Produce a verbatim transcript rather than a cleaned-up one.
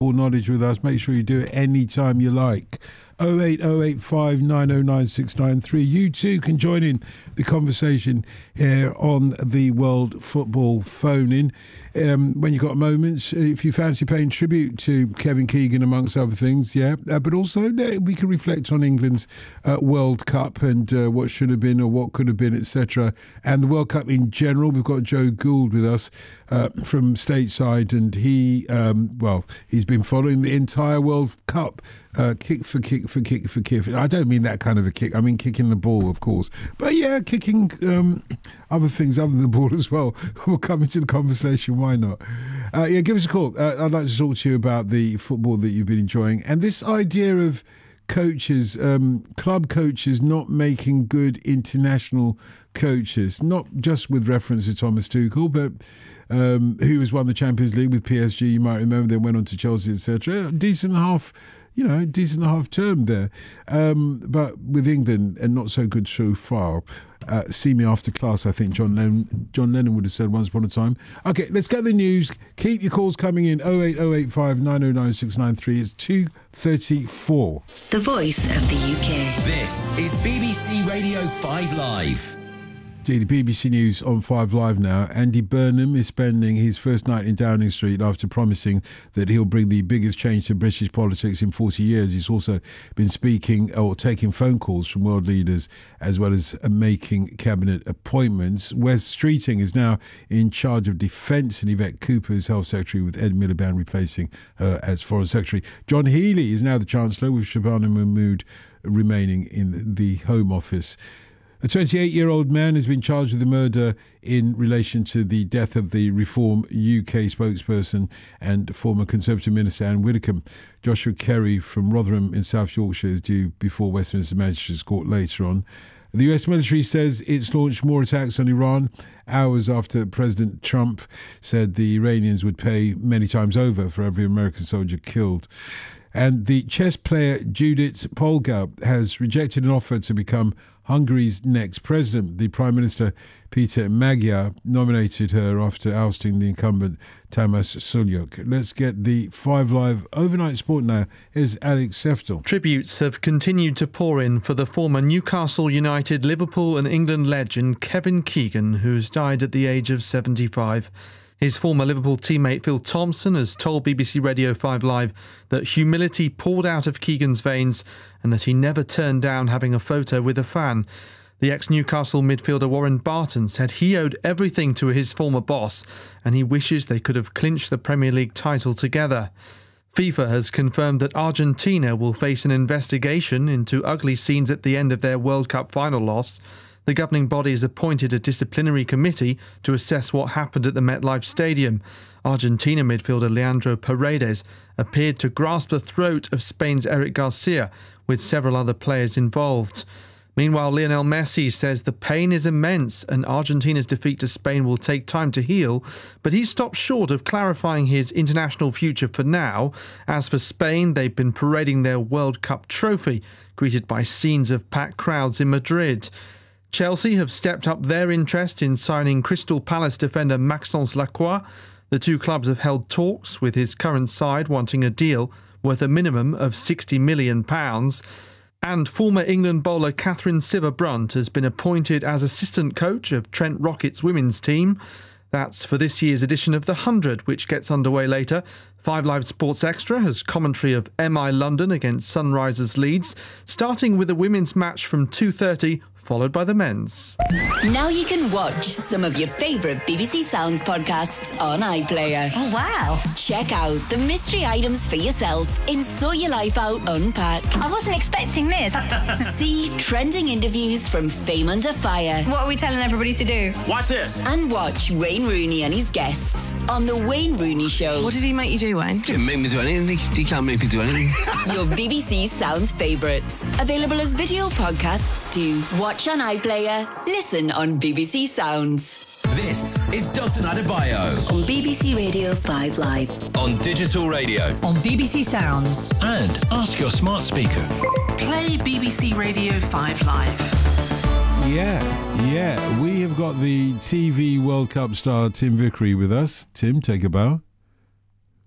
football knowledge with us, make sure you do it anytime you like. oh eight oh eight five nine oh nine six nine three. You too can join in the conversation here on the World Football Phone-In. Um, when you've got moments, if you fancy paying tribute to Kevin Keegan, amongst other things, yeah. Uh, but also, uh, we can reflect on England's uh, World Cup and uh, what should have been or what could have been, et cetera. And the World Cup in general. We've got Joe Gould with us uh, from stateside, and he, um, well, he's been following the entire World Cup. Uh, kick for kick for kick for kick. I don't mean that kind of a kick. I mean kicking the ball, of course. But yeah, kicking um, other things other than the ball as well. We'll come into the conversation. Why not? Uh, yeah, give us a call. Uh, I'd like to talk to you about the football that you've been enjoying and this idea of coaches, um, club coaches not making good international coaches, not just with reference to Thomas Tuchel, but um, who has won the Champions League with P S G, you might remember, then went on to Chelsea, et cetera. Decent half, you know, decent half term there. Um, but with England, and not so good so far. Uh, see me after class, I think John Lennon, John Lennon would have said once upon a time. Okay, let's get the news. Keep your calls coming in. oh eight oh eight five nine oh nine six nine three. It's two thirty-four. The voice of the U K. This is B B C Radio five Live. The B B C News on five Live now. Andy Burnham is spending his first night in Downing Street after promising that he'll bring the biggest change to British politics in forty years. He's also been speaking or taking phone calls from world leaders as well as making cabinet appointments. Wes Streeting is now in charge of defence and Yvette Cooper is Health Secretary with Ed Miliband replacing her as Foreign Secretary. John Healey is now the Chancellor with Shabana Mahmood remaining in the Home Office. A twenty-eight-year-old man has been charged with the murder in relation to the death of the Reform U K spokesperson and former Conservative Minister Anne Widdecombe. Joshua Kerry from Rotherham in South Yorkshire is due before Westminster Magistrates Court later on. The U S military says it's launched more attacks on Iran hours after President Trump said the Iranians would pay many times over for every American soldier killed. And the chess player Judith Polgar has rejected an offer to become Hungary's next president. The Prime Minister, Peter Magyar, nominated her after ousting the incumbent Tamas Sulyuk. Let's get the five Live overnight sport now. Here's Alex Seftel. Tributes have continued to pour in for the former Newcastle United, Liverpool and England legend Kevin Keegan, who's died at the age of seventy-five. His former Liverpool teammate Phil Thompson has told B B C Radio five Live that humility poured out of Keegan's veins and that he never turned down having a photo with a fan. The ex-Newcastle midfielder Warren Barton said he owed everything to his former boss and he wishes they could have clinched the Premier League title together. FIFA has confirmed that Argentina will face an investigation into ugly scenes at the end of their World Cup final loss. The governing body has appointed a disciplinary committee to assess what happened at the MetLife Stadium. Argentina midfielder Leandro Paredes appeared to grasp the throat of Spain's Eric Garcia, with several other players involved. Meanwhile, Lionel Messi says the pain is immense and Argentina's defeat to Spain will take time to heal, but he stopped short of clarifying his international future for now. As for Spain, they've been parading their World Cup trophy, greeted by scenes of packed crowds in Madrid. Chelsea have stepped up their interest in signing Crystal Palace defender Maxence Lacroix. The two clubs have held talks, with his current side wanting a deal worth a minimum of sixty million pounds. And former England bowler Catherine Sciver-Brunt has been appointed as assistant coach of Trent Rocket's women's team. That's for this year's edition of The one hundred, which gets underway later. five Live Sports Extra has commentary of M I London against Sunrisers Leeds, starting with a women's match from two thirty, followed by the men's. Now you can watch some of your favourite B B C Sounds podcasts on iPlayer. Oh, wow. Check out the mystery items for yourself in Sort Your Life Out Unpacked. I wasn't expecting this. See trending interviews from Fame Under Fire. What are we telling everybody to do? Watch this. And watch Wayne Rooney and his guests on The Wayne Rooney Show. What did he make you do, Wayne? He didn't make me do anything. He can't make me do anything. Your B B C Sounds favourites. Available as video podcasts too. Watch on iPlayer. Listen on B B C Sounds. This is Dotun Adebayo On B B C Radio five Live. on digital radio. On B B C Sounds. And ask your smart speaker. Play B B C Radio five Live. Yeah, yeah. We have got the T V World Cup star Tim Vickery with us. Tim, take a bow.